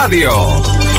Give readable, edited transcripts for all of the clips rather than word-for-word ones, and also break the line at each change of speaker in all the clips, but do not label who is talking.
Radio.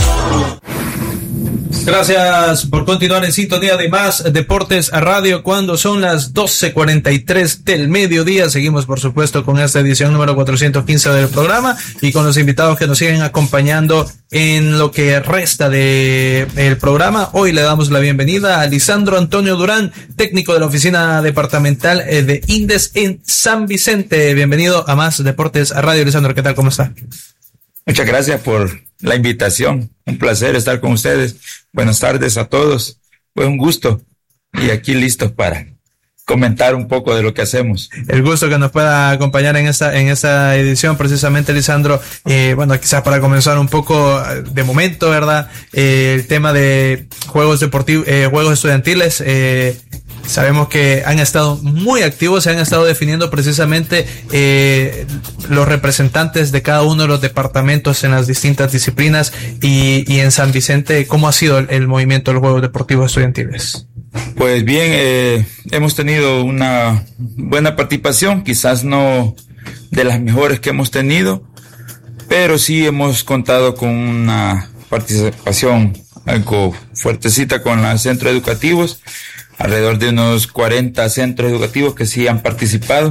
Gracias por continuar en sintonía de Más Deportes a Radio cuando son las 12:43 del mediodía. Seguimos, por supuesto, con esta edición número 415 del programa y con los invitados que nos siguen acompañando en lo que resta de el programa. Hoy le damos la bienvenida a Lisandro Antonio Durán, técnico de la oficina departamental de Indes en San Vicente. Bienvenido a Más Deportes a Radio. Lisandro, ¿qué tal? ¿Cómo está?
Muchas gracias por la invitación. Un placer estar con ustedes. Buenas tardes a todos. Fue un gusto. Y aquí listos para comentar un poco de lo que hacemos.
El gusto que nos pueda acompañar en esta edición, precisamente, Lisandro. Bueno, quizás para comenzar un poco de momento, ¿verdad? El tema de juegos deportivos, juegos estudiantiles. Sabemos que han estado muy activos, se han estado definiendo precisamente los representantes de cada uno de los departamentos en las distintas disciplinas y en San Vicente, ¿cómo ha sido el movimiento de los Juegos Deportivos Estudiantiles?
Pues bien, hemos tenido una buena participación, quizás no de las mejores que hemos tenido, pero sí hemos contado con una participación algo fuertecita con los centros educativos. Alrededor de unos 40 centros educativos que sí han participado.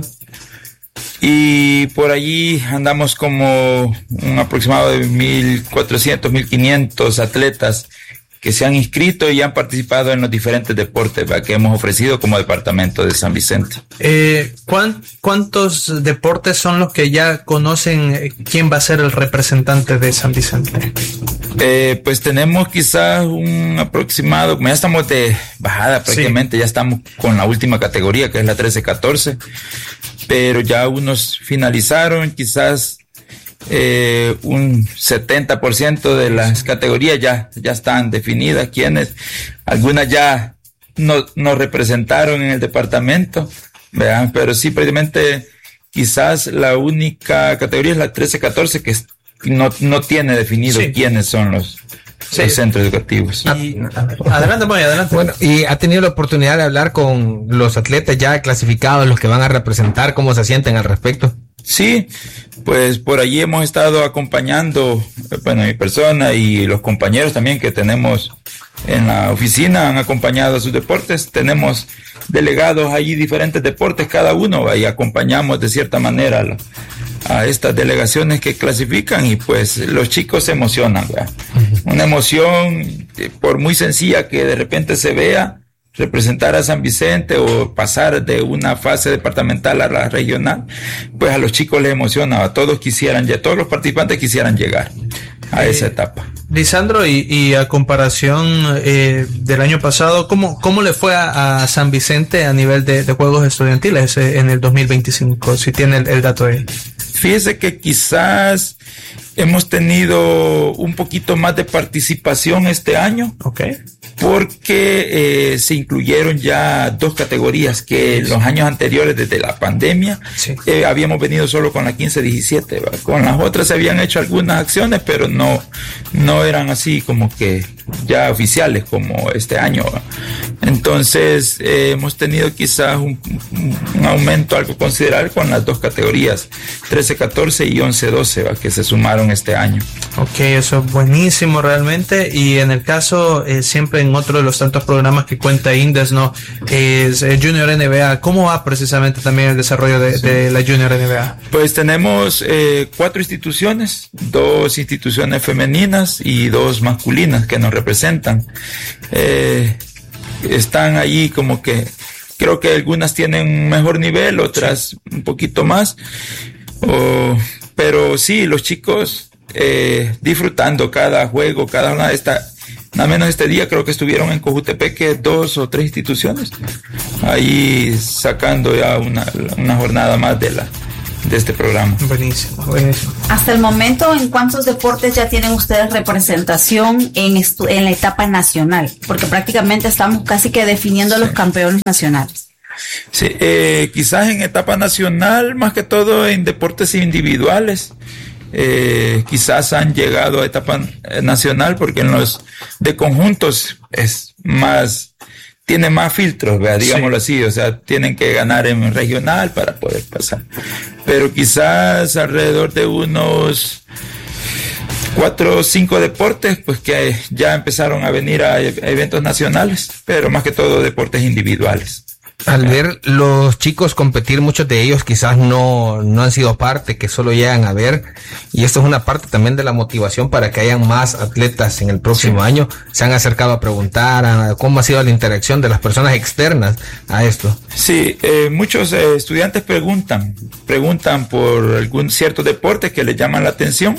Y por allí andamos como un aproximado de 1.400, 1.500 atletas que se han inscrito y han participado en los diferentes deportes que hemos ofrecido como departamento de San Vicente.
¿Cuántos deportes son los que ya conocen quién va a ser el representante de San Vicente?
Pues tenemos quizás un aproximado, ya estamos de bajada prácticamente, sí. Ya estamos con la última categoría que es la 13-14, pero ya unos finalizaron, quizás un 70% de las categorías ya están definidas, quienes, algunas ya nos representaron en el departamento, ¿verdad? Pero sí, prácticamente quizás la única categoría es la 13-14 que no tiene definido sí. Quiénes son los centros educativos.
Adelante, muy adelante.
Bueno, y ha tenido la oportunidad de hablar con los atletas ya clasificados, los que van a representar, ¿cómo se sienten al respecto?
Sí, pues por allí hemos estado acompañando, bueno, mi persona y los compañeros también que tenemos en la oficina han acompañado a sus deportes. Tenemos delegados allí diferentes deportes cada uno y acompañamos de cierta manera a estas delegaciones que clasifican y pues los chicos se emocionan, ¿verdad? Uh-huh. Una emoción por muy sencilla que de repente se vea, representar a San Vicente o pasar de una fase departamental a la regional, pues a los chicos les emociona, todos los participantes quisieran llegar a esa etapa.
Lisandro, y a comparación del año pasado, ¿cómo le fue a San Vicente a nivel de juegos estudiantiles en el 2025? Si tiene el dato ahí.
Fíjese que quizás hemos tenido un poquito más de participación este año.
Okay.
Porque se incluyeron ya 2 categorías que en los años anteriores, desde la pandemia, sí. Habíamos venido solo con la 15-17, ¿verdad? Con las otras se habían hecho algunas acciones, pero no eran así como que ya oficiales como este año, ¿verdad? Entonces hemos tenido quizás un aumento algo considerable con las 2 categorías, 13-14 y 11-12, ¿verdad? Que se sumaron este año.
Ok, eso es buenísimo realmente. Y en el caso, siempre en otro de los tantos programas que cuenta Indes, ¿no? Es Junior NBA. ¿Cómo va precisamente también el desarrollo de la Junior NBA?
Pues tenemos 4 instituciones, 2 instituciones femeninas y 2 masculinas que nos representan. Están ahí como que, creo que algunas tienen un mejor nivel, otras sí. Un poquito más. Pero sí, los chicos disfrutando cada juego, cada una de estas. Nada menos este día creo que estuvieron en Cojutepeque 2 o 3 instituciones, ahí sacando ya una jornada más de este programa.
Buenísimo.
Hasta el momento, ¿en cuántos deportes ya tienen ustedes representación en la etapa nacional? Porque prácticamente estamos casi que definiendo los campeones nacionales.
Sí, quizás en etapa nacional, más que todo en deportes individuales. Quizás han llegado a etapa nacional porque en los de conjuntos es más, tiene más filtros, ¿verdad? Digámoslo sí. Así, o sea, tienen que ganar en regional para poder pasar. Pero quizás alrededor de unos 4 o 5 deportes, pues que ya empezaron a venir a eventos nacionales, pero más que todo deportes individuales.
Al ver los chicos competir, muchos de ellos quizás no han sido parte, que solo llegan a ver, y esto es una parte también de la motivación para que hayan más atletas en el próximo año. Se han acercado a preguntar a cómo ha sido la interacción de las personas externas a esto.
Sí, muchos estudiantes preguntan por algún cierto deporte que les llaman la atención,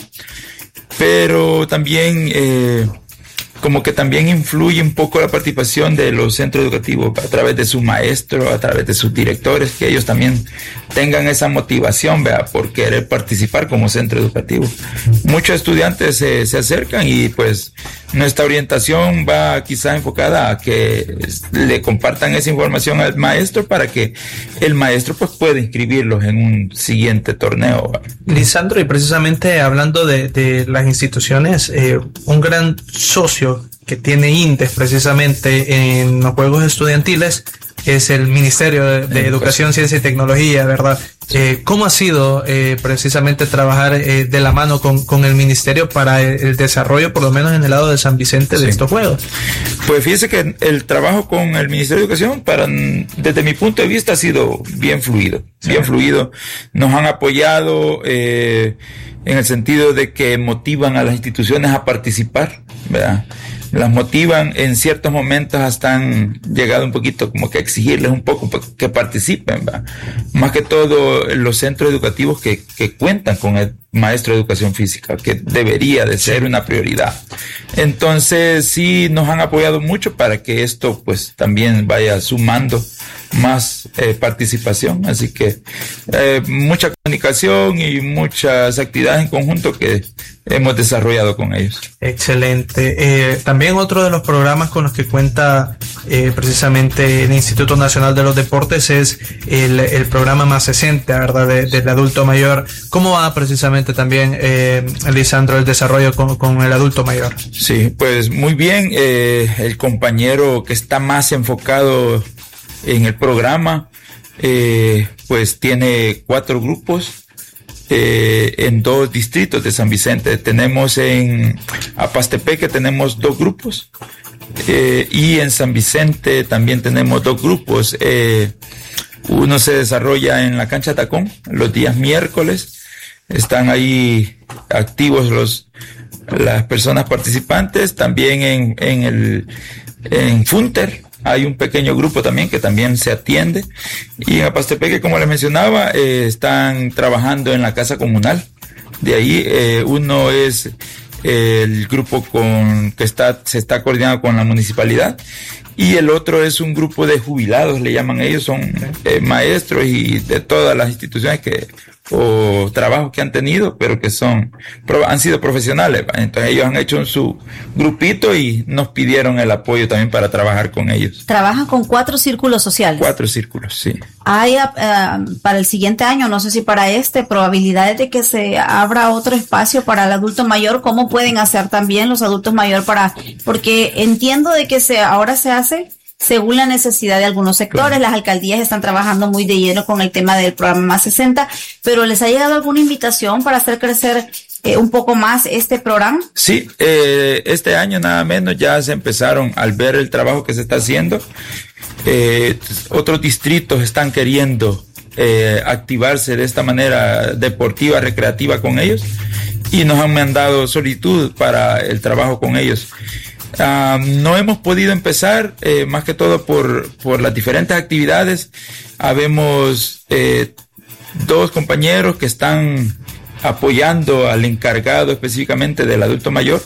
pero también como que también influye un poco la participación de los centros educativos a través de sus maestros, a través de sus directores, que ellos también tengan esa motivación, ¿verdad?, por querer participar como centro educativo. Muchos estudiantes se acercan y pues nuestra orientación va quizá enfocada a que le compartan esa información al maestro para que el maestro pues pueda inscribirlos en un siguiente torneo, ¿verdad?
Lisandro, y precisamente hablando de las instituciones, un gran socio que tiene INDES precisamente en los Juegos Estudiantiles es el Ministerio de Educación, Ciencia y Tecnología, ¿verdad? ¿Cómo ha sido precisamente trabajar de la mano con el Ministerio para el desarrollo, por lo menos en el lado de San Vicente, de estos Juegos?
Pues fíjese que el trabajo con el Ministerio de Educación, desde mi punto de vista, ha sido bien fluido, bien fluido. Nos han apoyado en el sentido de que motivan a las instituciones a participar, ¿verdad? Las motivan, en ciertos momentos hasta han llegado un poquito como que a exigirles un poco que participen, ¿verdad? Más que todo los centros educativos que cuentan con el maestro de educación física, que debería de ser una prioridad. Entonces sí nos han apoyado mucho para que esto pues también vaya sumando más participación, así que mucha comunicación y muchas actividades en conjunto que hemos desarrollado con ellos.
Excelente. También otro de los programas con los que cuenta precisamente el Instituto Nacional de los Deportes es el programa Más 60, ¿verdad?, del adulto mayor. ¿Cómo va precisamente también, Lisandro, el desarrollo con el adulto mayor?
Sí, pues muy bien. El compañero que está más enfocado en el programa, pues tiene 4 grupos en 2 distritos de San Vicente. Tenemos en Apastepeque tenemos 2 grupos y en San Vicente también tenemos 2 grupos. Uno se desarrolla en la cancha Tacón los días miércoles. Están ahí activos las personas participantes. También en Funter hay un pequeño grupo también que también se atiende. Y en Apastepeque, como les mencionaba, están trabajando en la casa comunal. De ahí uno es el grupo que se está coordinando con la municipalidad. Y el otro es un grupo de jubilados, le llaman ellos, son maestros y de todas las instituciones o trabajos que han tenido, pero que han sido profesionales. Entonces ellos han hecho su grupito y nos pidieron el apoyo también para trabajar con ellos.
Trabajan con 4 círculos sociales.
4 círculos, sí.
Hay para el siguiente año, no sé si para probabilidades de que se abra otro espacio para el adulto mayor. ¿Cómo pueden hacer también los adultos mayores porque entiendo de que ahora se hace según la necesidad de algunos sectores? Claro. Las alcaldías están trabajando muy de lleno con el tema del programa Más 60, pero ¿les ha llegado alguna invitación para hacer crecer un poco más este programa? Sí,
este año nada menos ya se empezaron, al ver el trabajo que se está haciendo, otros distritos están queriendo activarse de esta manera deportiva, recreativa con ellos, y nos han mandado solicitud para el trabajo con ellos. No hemos podido empezar, más que todo por las diferentes actividades. Habemos 2 compañeros que están apoyando al encargado específicamente del adulto mayor,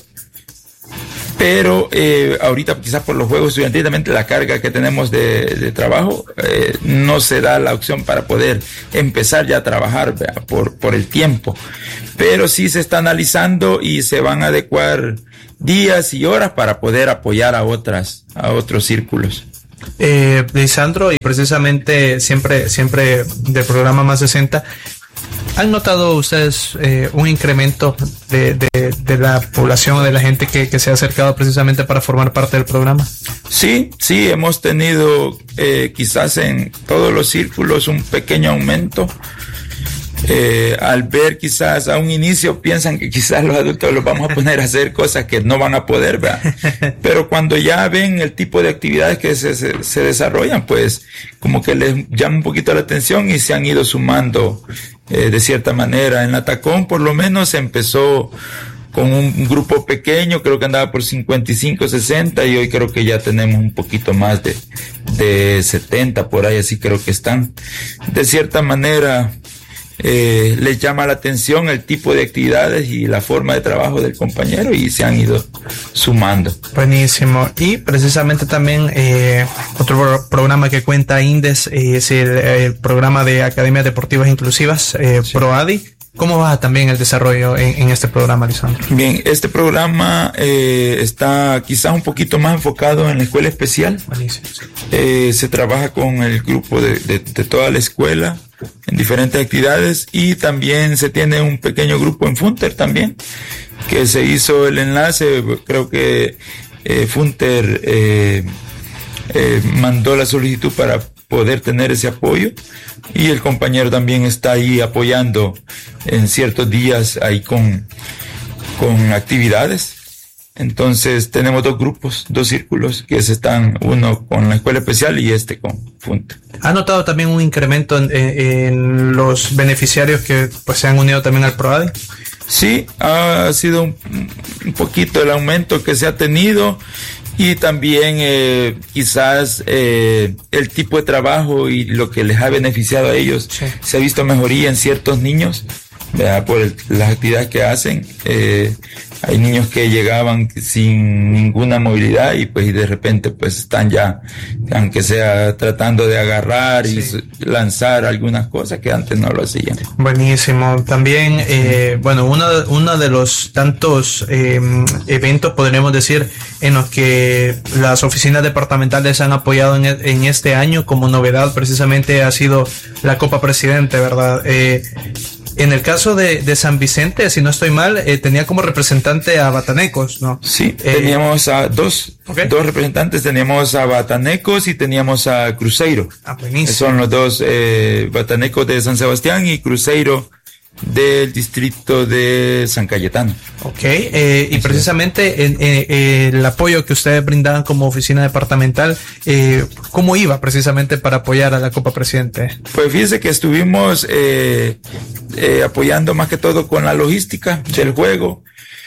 pero ahorita quizás por los juegos estudiantiles también la carga que tenemos de trabajo no se da la opción para poder empezar ya a trabajar, ¿verdad?, por el tiempo, pero sí se está analizando y se van a adecuar días y horas para poder apoyar a otros círculos.
Lisandro, y precisamente siempre del programa Más 60, ¿han notado ustedes un incremento de la población o de la gente que se ha acercado precisamente para formar parte del programa?
Sí, hemos tenido quizás en todos los círculos un pequeño aumento. al ver quizás a un inicio piensan que quizás los adultos los vamos a poner a hacer cosas que no van a poder, ¿verdad? Pero cuando ya ven el tipo de actividades que se desarrollan, pues como que les llama un poquito la atención y se han ido sumando de cierta manera. En la Tacón por lo menos se empezó con un grupo pequeño, creo que andaba por 55, 60 y hoy creo que ya tenemos un poquito más de 70 por ahí, así creo que están. De cierta manera les llama la atención el tipo de actividades y la forma de trabajo del compañero y se han ido sumando.
Buenísimo. Y precisamente también otro programa que cuenta INDES es el programa de Academias Deportivas Inclusivas, sí. ProADI. ¿Cómo va también el desarrollo en este programa, Lisandro?
Bien, este programa está quizás un poquito más enfocado en la escuela especial.
Buenísimo.
Se trabaja con el grupo de toda la escuela en diferentes actividades y también se tiene un pequeño grupo en Funter también, que se hizo el enlace, creo que Funter mandó la solicitud para poder tener ese apoyo y el compañero también está ahí apoyando en ciertos días ahí con actividades. Entonces tenemos dos grupos, dos círculos que se están, uno con la escuela especial y este con Funte.
¿Ha notado también un incremento en los beneficiarios que pues se han unido también al ProADI?
Sí, ha sido un poquito el aumento que se ha tenido. Y también quizás el tipo de trabajo y lo que les ha beneficiado a ellos, sí. Se ha visto mejoría en ciertos niños, ¿verdad? Por las actividades que hacen. Hay niños que llegaban sin ninguna movilidad y pues de repente pues están ya, aunque sea tratando de agarrar sí. Y lanzar algunas cosas que antes no lo hacían.
Buenísimo. También, bueno, uno de los tantos eventos, podríamos decir, en los que las oficinas departamentales han apoyado en este año como novedad precisamente ha sido la Copa Presidente, ¿verdad? En el caso de San Vicente, si no estoy mal, tenía como representante a Batanecos, ¿no?
Sí, teníamos a dos representantes, teníamos a Batanecos y teníamos a Cruzeiro.
Ah, buenísimo.
Son los dos, Batanecos de San Sebastián y Cruzeiro del distrito de San Cayetano.
Ok, y precisamente el apoyo que ustedes brindaban como oficina departamental, ¿cómo iba precisamente para apoyar a la Copa Presidente?
Pues fíjese que estuvimos apoyando más que todo con la logística del juego,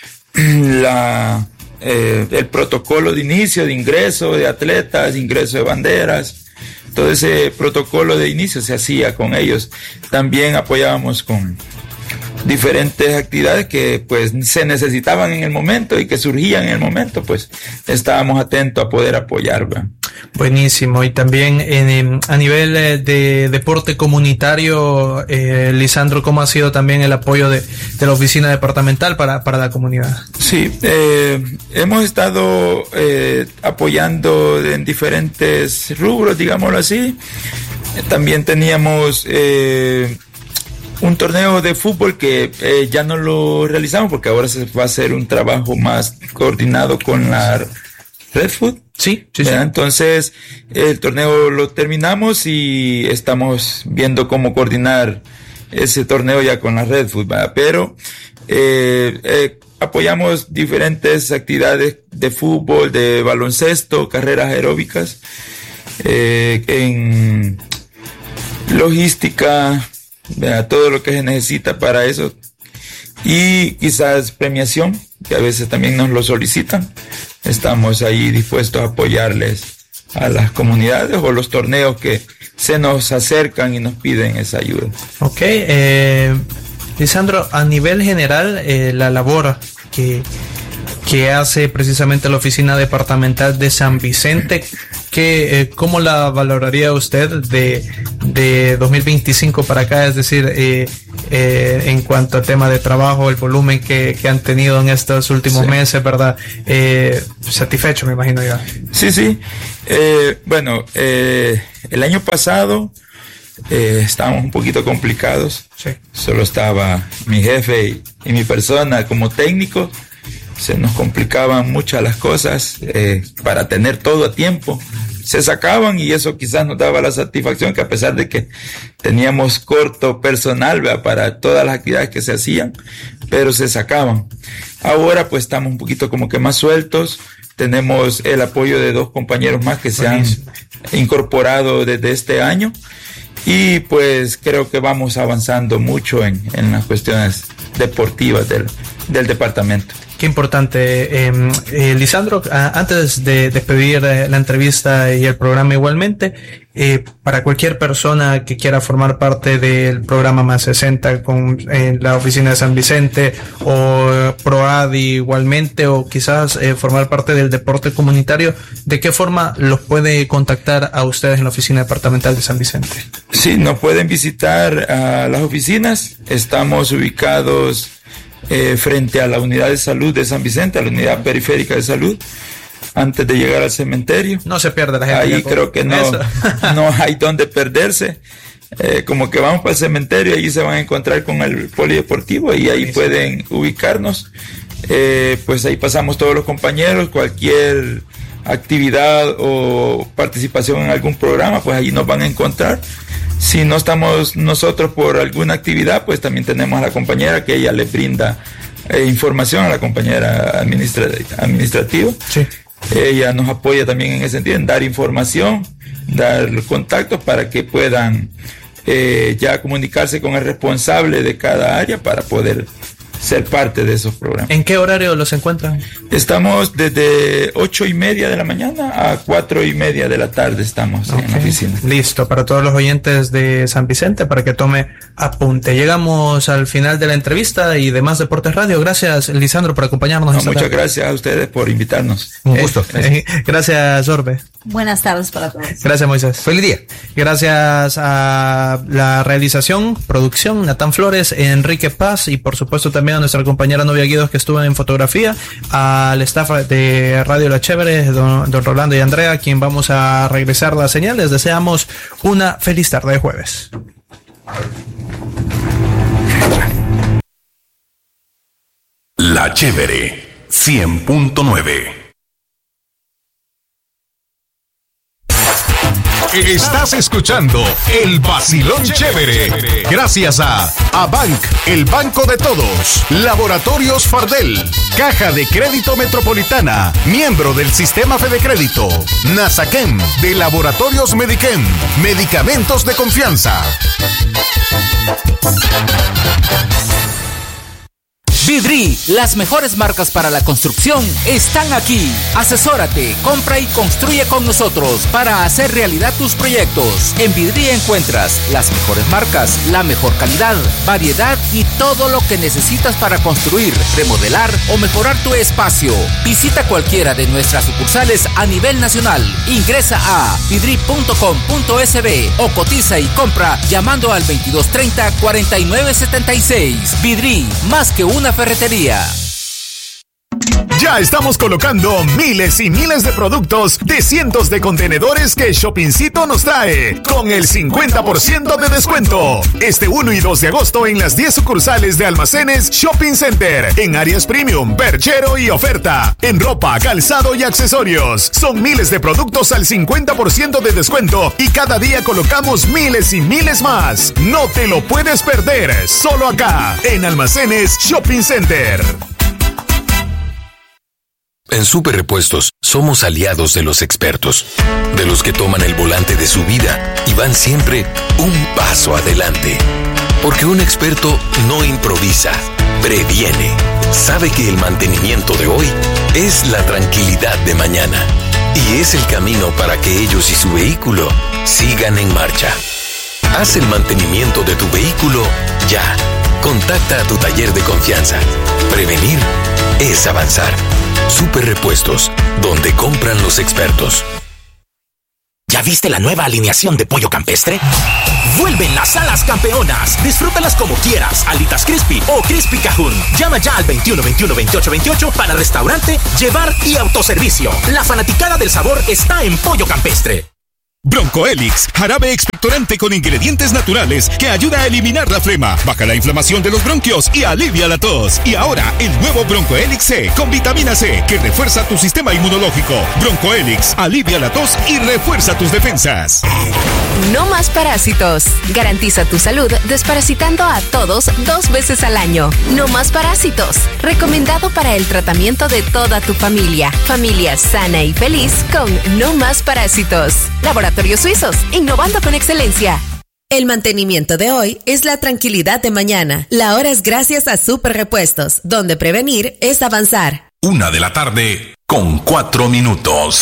el protocolo de inicio, de ingreso de atletas, de ingreso de banderas. Todo ese protocolo de inicio se hacía con ellos. También apoyábamos con diferentes actividades que pues se necesitaban en el momento y que surgían en el momento, pues estábamos atentos a poder apoyar, ¿verdad?
Buenísimo. Y también a nivel de deporte comunitario, Lisandro, ¿cómo ha sido también el apoyo de la oficina departamental para la comunidad?
Sí, hemos estado apoyando en diferentes rubros, digámoslo así. También teníamos un torneo de fútbol que ya no lo realizamos porque ahora se va a hacer un trabajo más coordinado con la Redfoot.
Sí.
Entonces el torneo lo terminamos y estamos viendo cómo coordinar ese torneo ya con la Redfoot, ¿verdad? Pero apoyamos diferentes actividades de fútbol, de baloncesto, carreras aeróbicas, en logística, ¿verdad? Todo lo que se necesita para eso y quizás premiación, que a veces también nos lo solicitan. Estamos ahí dispuestos a apoyarles a las comunidades o los torneos que se nos acercan y nos piden esa ayuda.
Ok, Lisandro, a nivel general, la labor que hace precisamente la oficina departamental de San Vicente, ¿cómo la valoraría usted de 2025 para acá? Es decir, en cuanto al tema de trabajo, el volumen que han tenido en estos últimos meses, ¿verdad? Satisfecho, me imagino yo.
Sí. Bueno, el año pasado estábamos un poquito complicados.
Sí.
Solo estaba mi jefe y mi persona como técnico. Se nos complicaban muchas las cosas para tener todo a tiempo, se sacaban, y eso quizás nos daba la satisfacción que a pesar de que teníamos corto personal, ¿verdad?, para todas las actividades que se hacían, pero se sacaban. Ahora pues estamos un poquito como que más sueltos, tenemos el apoyo de 2 compañeros más que se han incorporado desde este año, y pues creo que vamos avanzando mucho en las cuestiones deportivas del departamento.
Qué importante. Lisandro, antes de despedir la entrevista y el programa igualmente, para cualquier persona que quiera formar parte del programa Más 60 con la oficina de San Vicente o ProAdi igualmente, o quizás formar parte del deporte comunitario, ¿de qué forma los puede contactar a ustedes en la oficina departamental de San Vicente?
Sí, nos pueden visitar a las oficinas. Estamos ubicados frente a la unidad de salud de San Vicente, a la unidad periférica de salud, antes de llegar al cementerio.
No se pierde la gente.
Ahí creo que no hay donde perderse. Como que vamos para el cementerio, ahí se van a encontrar con el polideportivo y ahí pueden ubicarnos. Pues ahí pasamos todos los compañeros, cualquier actividad o participación en algún programa, pues ahí nos van a encontrar. Si no estamos nosotros por alguna actividad, pues también tenemos a la compañera que ella le brinda información, a la compañera administrativa.
Sí.
Ella nos apoya también en ese sentido, en dar información, dar contactos para que puedan ya comunicarse con el responsable de cada área para poder ser parte de esos programas.
¿En qué horario los encuentran?
Estamos desde 8:30 de la mañana a 4:30 de la tarde estamos en la oficina.
Listo, para todos los oyentes de San Vicente, para que tome apunte. Llegamos al final de la entrevista y de Más Deportes Radio. Gracias, Lisandro, por acompañarnos.
Muchas gracias a ustedes por invitarnos.
Un gusto. Gracias, Orbe.
Buenas tardes para todos.
Gracias, Moisés.
Feliz día.
Gracias a la realización, producción, Natán Flores, Enrique Paz, y por supuesto también a nuestra compañera Novia Guidos, que estuvo en fotografía, al staff de Radio La Chévere, don Rolando y Andrea, a quien vamos a regresar la señal. Les deseamos una feliz tarde de jueves.
La Chévere 100.9. Estás escuchando El Vacilón Chévere. Gracias a Abanc, el banco de todos. Laboratorios Fardel. Caja de Crédito Metropolitana. Miembro del Sistema Fedecrédito. Nasaquem, de Laboratorios Mediquem. Medicamentos de confianza.
Vidri, las mejores marcas para la construcción están aquí. Asesórate, compra y construye con nosotros para hacer realidad tus proyectos. En Vidri encuentras las mejores marcas, la mejor calidad, variedad y todo lo que necesitas para construir, remodelar o mejorar tu espacio. Visita cualquiera de nuestras sucursales a nivel nacional. Ingresa a vidri.com.sb o cotiza y compra llamando al 2230-4976. Vidri, más que una ferretería.
Ya estamos colocando miles y miles de productos de cientos de contenedores que Shoppingcito nos trae con el 50% de descuento. Este 1 y 2 de agosto en las 10 sucursales de almacenes Shopping Center, en áreas premium, perchero y oferta, en ropa, calzado y accesorios. Son miles de productos al 50% de descuento y cada día colocamos miles y miles más. No te lo puedes perder, solo acá, en almacenes Shopping Center.
En Super Repuestos somos aliados de los expertos, de los que toman el volante de su vida y van siempre un paso adelante. Porque un experto no improvisa, previene. Sabe que el mantenimiento de hoy es la tranquilidad de mañana y es el camino para que ellos y su vehículo sigan en marcha. Haz el mantenimiento de tu vehículo ya. Contacta a tu taller de confianza. Prevenir es avanzar. Super Repuestos, donde compran los expertos.
¿Ya viste la nueva alineación de pollo campestre? Vuelven las alas campeonas. Disfrútalas como quieras, alitas crispy o crispy cajún. Llama ya al 21 21 28 28 para restaurante, llevar y autoservicio. La fanaticada del sabor está en Pollo Campestre.
Broncoelix, jarabe expectorante con ingredientes naturales que ayuda a eliminar la flema, baja la inflamación de los bronquios y alivia la tos. Y ahora, el nuevo Broncoelix C con vitamina C que refuerza tu sistema inmunológico. Broncoelix, alivia la tos y refuerza tus defensas.
No más parásitos. Garantiza tu salud desparasitando a todos 2 veces al año. No más parásitos. Recomendado para el tratamiento de toda tu familia. Familia sana y feliz con No más parásitos. Laboratorios Suizos, innovando con excelencia.
El mantenimiento de hoy es la tranquilidad de mañana. La hora es gracias a Super Repuestos, donde prevenir es avanzar.
1:04 p.m.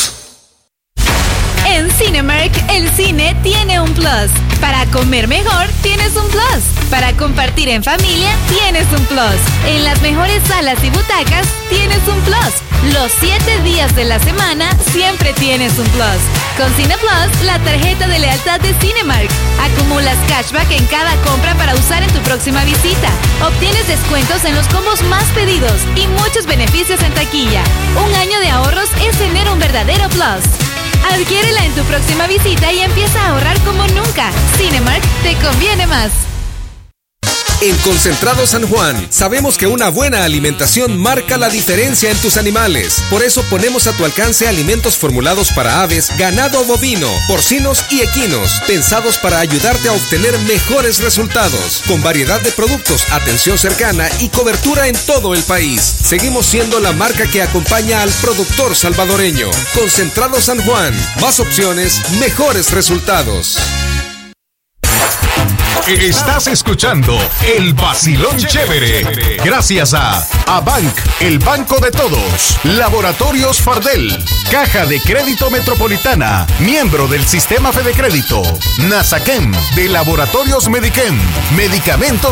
En Cinemark, el cine tiene un plus. Para comer mejor, tienes un plus. Para compartir en familia, tienes un plus. En las mejores salas y butacas, tienes un plus. Los 7 días de la semana, siempre tienes un plus. Con Cine Plus, la tarjeta de lealtad de Cinemark. Acumulas cashback en cada compra para usar en tu próxima visita. Obtienes descuentos en los combos más pedidos y muchos beneficios en taquilla. Un año de ahorros es tener un verdadero plus. Adquiérela en tu próxima visita y empieza a ahorrar como nunca. Cinemark te conviene más.
En Concentrado San Juan, sabemos que una buena alimentación marca la diferencia en tus animales. Por eso ponemos a tu alcance alimentos formulados para aves, ganado bovino, porcinos y equinos, pensados para ayudarte a obtener mejores resultados. Con variedad de productos, atención cercana y cobertura en todo el país. Seguimos siendo la marca que acompaña al productor salvadoreño. Concentrado San Juan, más opciones, mejores resultados.
Estás escuchando El Vacilón Chévere. Gracias a Abanc, el banco de todos. Laboratorios Fardel. Caja de Crédito Metropolitana. Miembro del Sistema Fede Crédito. Nasaquem, de Laboratorios Mediquem. Medicamentos